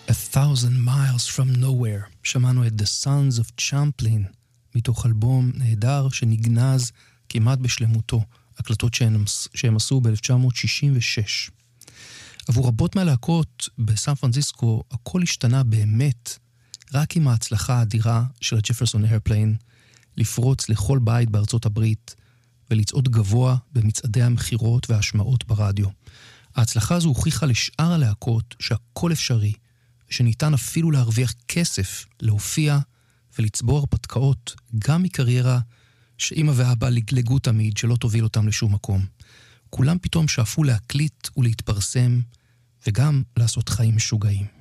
1,000 Miles from Nowhere. שמענו את The Sons of Champlain, מתוך אלבום נהדר שנגנז כמעט בשלמותו, הקלטות שהם עשו ב-1966. עבור רבות מהלהקות בסן פרנסיסקו, הכל השתנה באמת, רק עם ההצלחה האדירה של הג'פרסון איירפליין, לפרוץ לכל בית בארצות הברית, ולצעוד גבוה במצעדי המחירות וההשמעות ברדיו. ההצלחה הזו הוכיחה לשאר הלהקות שהכל אפשרי, שניתן אפילו להרוויח כסף, להופיע ולצבור הרפתקאות, גם מקריירה שאמא ואבא לגלגו תמיד שלא תוביל אותם לשום מקום. כולם פתאום שאפו להקליט ולהתפרסם, וגם לעשות חיים משוגעים.